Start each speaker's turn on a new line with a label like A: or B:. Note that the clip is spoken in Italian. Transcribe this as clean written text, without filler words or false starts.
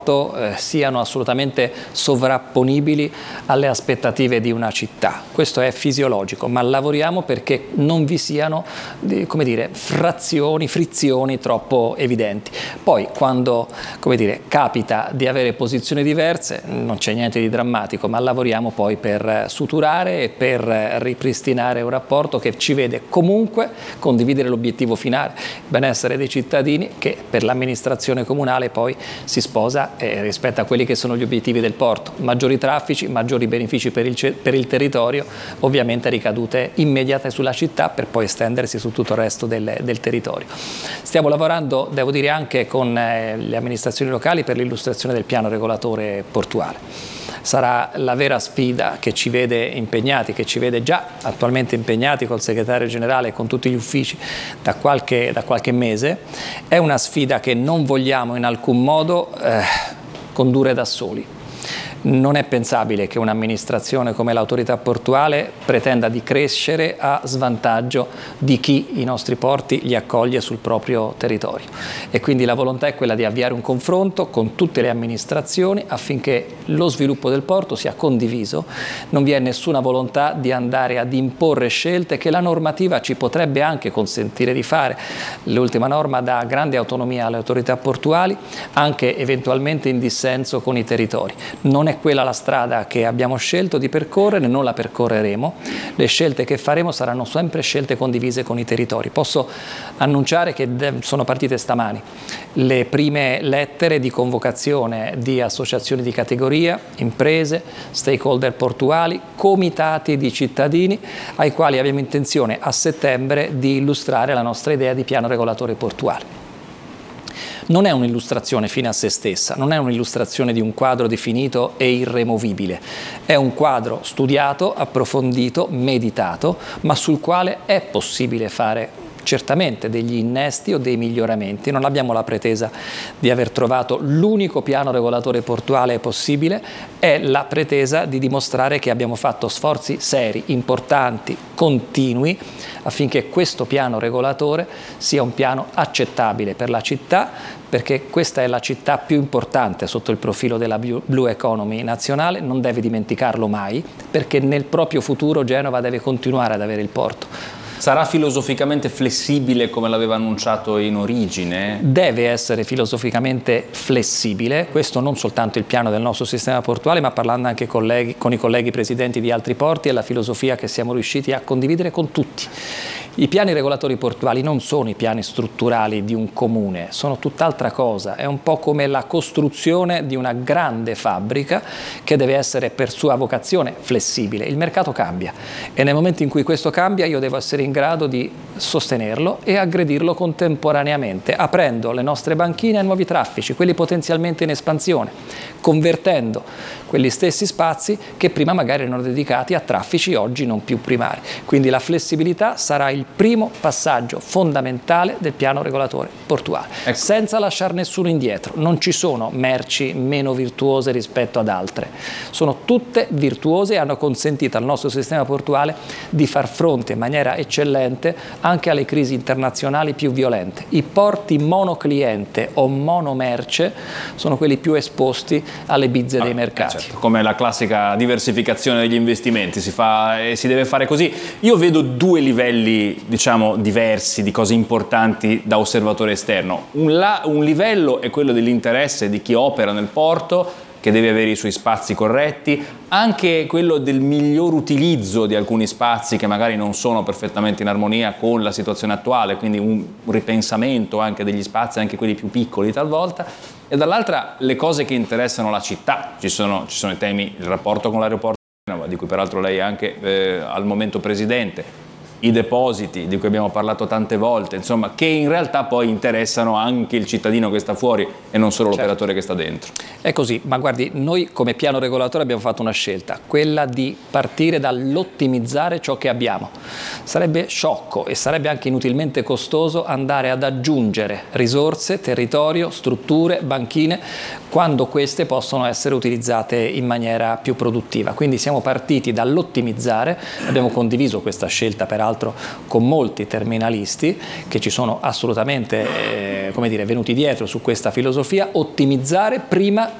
A: siano assolutamente sovrapponibili alle aspettative di una città. Questo è fisiologico, ma lavoriamo perché non vi siano, come dire, frizioni troppo evidenti. Poi quando, come dire, capita di avere posizioni diverse non c'è niente di drammatico, ma lavoriamo poi per suturare e per ripristinare un rapporto che ci vede comunque condividere l'obiettivo finale, il benessere dei cittadini, che per l'amministrazione comunale poi si sposa rispetto a quelli che sono gli obiettivi del porto: maggiori traffici, maggiori benefici per il territorio, ovviamente ricadute immediate sulla città per poi estendersi su tutto il resto del territorio. Stiamo lavorando, devo dire, anche con le amministrazioni locali per l'illustrazione del piano regolatore portuale. Sarà la vera sfida che ci vede impegnati, che ci vede già attualmente impegnati col segretario generale e con tutti gli uffici da qualche mese. È una sfida che non vogliamo in alcun modo condurre da soli. Non è pensabile che un'amministrazione come l'autorità portuale pretenda di crescere a svantaggio di chi i nostri porti li accoglie sul proprio territorio, e quindi la volontà è quella di avviare un confronto con tutte le amministrazioni affinché lo sviluppo del porto sia condiviso. Non vi è nessuna volontà di andare ad imporre scelte che la normativa ci potrebbe anche consentire di fare. L'ultima norma dà grande autonomia alle autorità portuali, anche eventualmente in dissenso con i territori. Non è quella la strada che abbiamo scelto di percorrere, non la percorreremo. Le scelte che faremo saranno sempre scelte condivise con i territori. Posso annunciare che sono partite stamani le prime lettere di convocazione di associazioni di categoria, imprese, stakeholder portuali, comitati di cittadini, ai quali abbiamo intenzione a settembre di illustrare la nostra idea di piano regolatore portuale. Non è un'illustrazione fine a se stessa, non è un'illustrazione di un quadro definito e irremovibile, è un quadro studiato, approfondito, meditato, ma sul quale è possibile fare certamente degli innesti o dei miglioramenti. Non abbiamo la pretesa di aver trovato l'unico piano regolatore portuale possibile, è la pretesa di dimostrare che abbiamo fatto sforzi seri, importanti, continui, affinché questo piano regolatore sia un piano accettabile per la città, perché questa è la città più importante sotto il profilo della Blue Economy nazionale, non deve dimenticarlo mai, perché nel proprio futuro Genova deve continuare ad avere il porto.
B: Sarà filosoficamente flessibile come l'aveva annunciato in origine?
A: Deve essere filosoficamente flessibile, questo non soltanto il piano del nostro sistema portuale, ma parlando anche con i colleghi presidenti di altri porti, è la filosofia che siamo riusciti a condividere con tutti. I piani regolatori portuali non sono i piani strutturali di un comune, sono tutt'altra cosa, è un po' come la costruzione di una grande fabbrica che deve essere per sua vocazione flessibile. Il mercato cambia e nel momento in cui questo cambia io devo essere in grado di sostenerlo e aggredirlo contemporaneamente, aprendo le nostre banchine a nuovi traffici, quelli potenzialmente in espansione, convertendo quegli stessi spazi che prima magari erano dedicati a traffici oggi non più primari. Quindi la flessibilità sarà il primo passaggio fondamentale del piano regolatore portuale, senza lasciare nessuno indietro. Non ci sono merci meno virtuose rispetto ad altre, sono tutte virtuose e hanno consentito al nostro sistema portuale di far fronte in maniera eccellente anche alle crisi internazionali più violente. I porti monocliente o monomerce sono quelli più esposti alle bizze dei mercati.
B: Certo, come la classica diversificazione degli investimenti, si fa e si deve fare così. Io vedo due livelli, diciamo, diversi di cose importanti da osservatore esterno. Un livello è quello dell'interesse di chi opera nel porto, che deve avere i suoi spazi corretti, anche quello del miglior utilizzo di alcuni spazi che magari non sono perfettamente in armonia con la situazione attuale, quindi un ripensamento anche degli spazi, anche quelli più piccoli talvolta, e dall'altra le cose che interessano la città. Ci sono i temi, il rapporto con l'aeroporto di Genova, di cui peraltro lei è anche al momento presidente, i depositi di cui abbiamo parlato tante volte, insomma, che in realtà poi interessano anche il cittadino che sta fuori e non solo l'operatore che sta dentro.
A: È così, ma guardi, noi come piano regolatore abbiamo fatto una scelta, quella di partire dall'ottimizzare ciò che abbiamo. Sarebbe sciocco e sarebbe anche inutilmente costoso andare ad aggiungere risorse, territorio, strutture, banchine, quando queste possono essere utilizzate in maniera più produttiva. Quindi siamo partiti dall'ottimizzare, abbiamo condiviso questa scelta peraltro l'altro con molti terminalisti che ci sono assolutamente venuti dietro su questa filosofia, ottimizzare prima